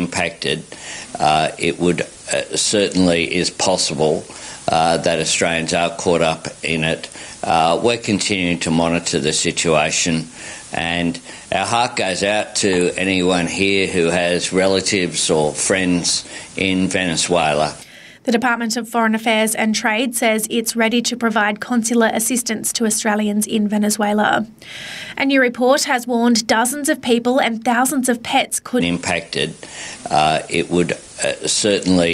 impacted, it would certainly is possible that Australians are caught up in it. We're continuing to monitor the situation, and our heart goes out to anyone here who has relatives or friends in Venezuela. The Department of Foreign Affairs and Trade says it's ready to provide consular assistance to Australians in Venezuela. A new report has warned dozens of people and thousands of pets could be impacted. It would certainly